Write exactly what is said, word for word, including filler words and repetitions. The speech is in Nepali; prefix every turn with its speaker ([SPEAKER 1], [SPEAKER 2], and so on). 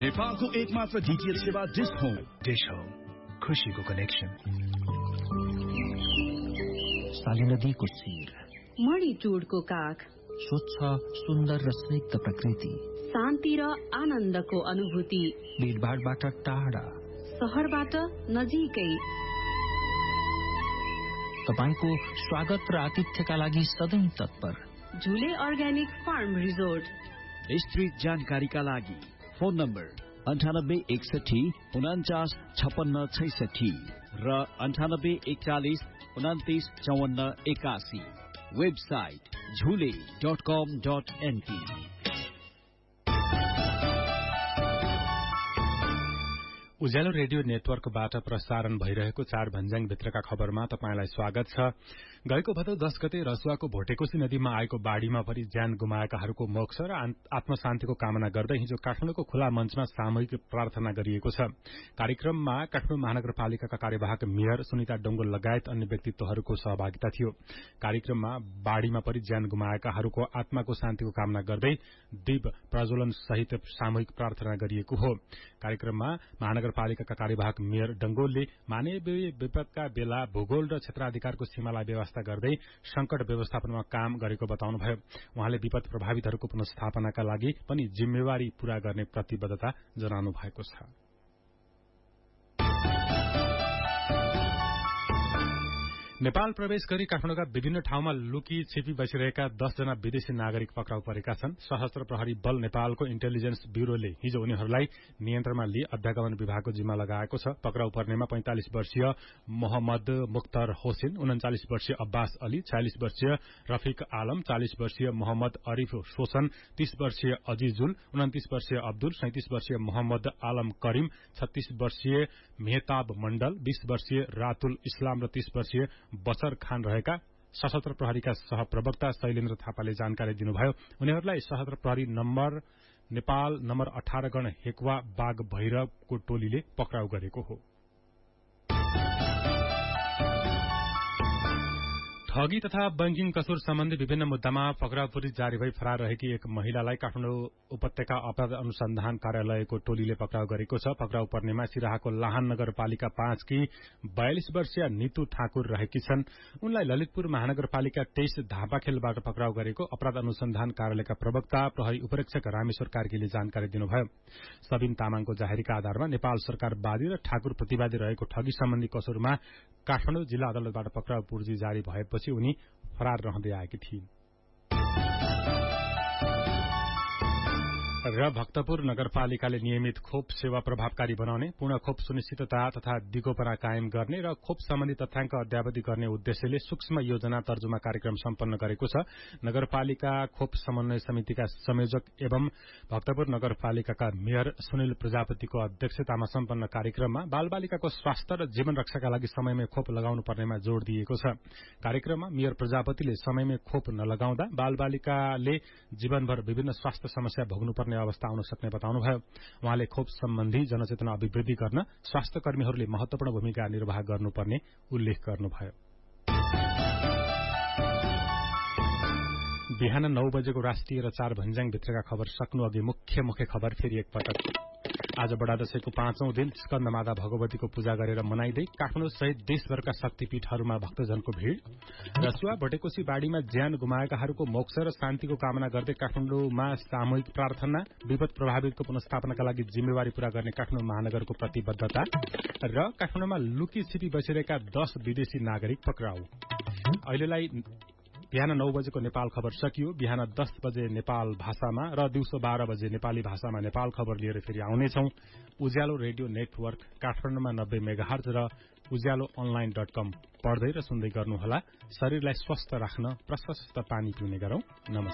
[SPEAKER 1] नेपालको एकमात्र डीटीएच सेवा डिश होम।
[SPEAKER 2] डिश होम, खुशीको कनेक्सन। साली नदीको शिर,
[SPEAKER 3] मणिटुडको काख,
[SPEAKER 2] स्वच्छ सुन्दर र स्निग्ध प्रकृति,
[SPEAKER 3] शान्ति र आनन्दको अनुभूति,
[SPEAKER 2] भीडभाडबाट टाढा,
[SPEAKER 3] शहरबाट नजिकै।
[SPEAKER 2] तपाईको स्वागत र आतिथ्यका लागि सधैँ तत्पर
[SPEAKER 3] झुले अर्ग्यानिक फार्म रिजोर्ट।
[SPEAKER 1] विस्तृत जानकारीका लागि फोन नम्बर अन्ठानब्बे एकसठी उनाचास छपन्न छैसठी र अन्ठानब्बे एकचालिस उनातिस चौवन्न एकासी। वेबसाइट झुले डट कम डट एनपी।
[SPEAKER 4] उज्यालो रेडियो नेटवर्कबाट प्रसारण भइरहेको चार भन्ज्याङ भित्रका खबरमा तपाईंलाई स्वागत छ। गएको भदौ दश गते रसुवाको भोटेकोशी नदीमा आएको बाढ़ीमा परि ज्यान गुमाएकाहरूको मोक्ष र आत्मशान्तिको कामना गर्दै हिजो काठमाडौँको खुला मञ्चमा सामूहिक प्रार्थना गरिएको छ। कार्यक्रममा काठमाडौँ महानगरपालिकाका कार्यवाहक मेयर सुनिता डोंगोल लगायत अन्य व्यक्तित्वहरूको सहभागिता थियो। कार्यक्रममा बाढ़ीमा परि ज्यान गुमाएकाहरूको आत्माको शान्तिको कामना गर्दै दीप प्रज्वलन सहित सामूहिक प्रार्थना गरिएको हो। कार्यक्रममा महानगरपालिकाका कार्यवाहक मेयर डंगोलले मानवीय विपदका बेला भूगोल र क्षेत्राधिकारको सीमालाई व्यवस्था गर्दै संकट व्यवस्थापनमा काम गरेको बताउनुभयो। उहाँले विपद प्रभावितहरूको पुनर्स्थापनाका लागि पनि जिम्मेवारी पूरा गर्ने प्रतिबद्धता जनाउनु भएको छ। नेपाल प्रवेश गरी काठमाडौँका विभिन्न ठाउँमा लुकी छिपी बसिरहेका दसजना विदेशी नागरिक पक्राउ परेका छन्। सशस्त्र प्रहरी बल नेपालको इन्टेलिजेन्स ब्यूरोले हिजो उनीहरूलाई नियन्त्रणमा लिई अध्यागमन विभागको जिम्मा लगाएको छ। पक्राउ पर्नेमा पैंतालिस वर्षीय मोहम्मद मुख्तर होसेन, उन्चालिस वर्षीय अब्बास अली, छयालिस वर्षीय रफिक आलम, चालिस वर्षीय मोहम्मद अरिफ शोसन, तीस वर्षीय अजिजुल, उन्तीस वर्षीय अब्दुल, सैंतीस वर्षीय मोहम्मद आलम करीम, छत्तीस वर्षीय मेहताब मण्डल, बीस वर्षीय रातुल इस्लाम र तीस वर्षीय बसर खान रहेका सशस्त्र प्रहरीका सहप्रवक्ता शैलेन्द्र थापाले जानकारी दिनुभयो। उनीहरूलाई सशस्त्र प्रहरी नम्बर नेपाल नम्बर अठार गण हेकुवा बाघ भैरवको टोलीले पक्राउ गरेको हो। ठगी तथा बैंकिङ कसुर सम्बन्धी विभिन्न मुद्दामा पक्राउ पुलिस जारी भई फरार रहेकी एक महिलालाई काठमाडौँ उपत्यका अपराध अनुसन्धान कार्यालयको टोलीले पक्राउ गरेको छ। पक्राउ पर्नेमा सिराहाको लाहान नगरपालिका पाँचकी बयालिस वर्षीय नितु ठाकुर रहेकी छन्। उनलाई ललितपुर महानगरपालिका तेइस धापाखेलबाट पक्राउ गरेको अपराध अनुसन्धान कार्यालयका प्रवक्ता प्रहरी उपरीक्षक रामेश्वर कार्कीले जानकारी दिनुभयो। सबिन तामाङको जाहेरीका आधारमा नेपाल सरकारवादी र ठाकुर प्रतिवादी रहेको ठगी सम्बन्धी कसुरमा काठमाडौँ जिल्ला अदालतबाट पक्राउ पूर्जी जारी भएपछि उनी फरार रहँदै आएकी थिइन्। र भक्तपुर नगरपालिकाले नियमित खोप सेवा प्रभावकारी बनाउने, पूर्ण खोप सुनिश्चितता तथा दिगोपना कायम गर्ने र खोप सम्बन्धी तथ्याङ्क अद्यावधि गर्ने उद्देश्यले सूक्ष्म योजना तर्जुमा कार्यक्रम सम्पन्न गरेको छ। नगरपालिका खोप समन्वय समितिका संयोजक एवं भक्तपुर नगरपालिकाका मेयर सुनिल प्रजापतिको अध्यक्षतामा सम्पन्न कार्यक्रममा बालबालिकाको स्वास्थ्य र जीवन रक्षाका लागि समयमै खोप लगाउनु पर्नेमा जोड़ दिएको छ। कार्यक्रममा मेयर प्रजापतिले समयमै खोप नलगाउँदा बालबालिकाले जीवनभर विभिन्न स्वास्थ्य समस्या भोग्नुपर्ने अवस्था आउन सक्ने बताउनुभयो। उहाँले खोप सम्बन्धी जनचेतना अभिवृद्धि गर्न स्वास्थ्य कर्मीहरूले महत्वपूर्ण भूमिका निर्वाह गर्नुपर्ने उल्लेख गर्नुभयो। बिहान नौ बजेको राष्ट्रिय र चार भन्ज्याङ भित्रका खबर सक्नु अघि मुख्य मुख्य खबर फेरि एकपटक। आज बडा दशैंको पाँचौं दिन स्कन्दमाता भगवतीको पूजा गरेर मनाइँदै काठमाडौँ सहित देशभरका शक्तिपीठहरूमा भक्तजनको भीड़। रसुवा भोटेकोशी बाढ़ीमा ज्यान गुमाएकाहरूको मोक्ष र शान्तिको कामना गर्दै काठमाडौँमा सामूहिक प्रार्थना। विपद प्रभावितको पुनर्स्थापनाका लागि जिम्मेवारी पूरा गर्ने काठमाडौँ महानगरको प्रतिबद्धता। र काठमाडौँमा लुकी छिपी बसिरहेका दश विदेशी नागरिक पक्राउ। अहिलेलाई बिहान नौ बजेको नेपाल खबर सकियो। बिहान दस बजे नेपाल भाषामा र दिउँसो बाह्र बजे नेपाली भाषामा नेपाल खबर लिएर फेरि आउनेछौं। उज्यालो रेडियो नेटवर्क काठमाडौँमा नब्बे मेगाहर्ज र उज्यालो अनलाइन डट कम पढ्दै र सुन्दै गर्नुहोला। शरीरलाई स्वस्थ राख्न प्रशस्त पानी पिउने गरौं। नमस्कार।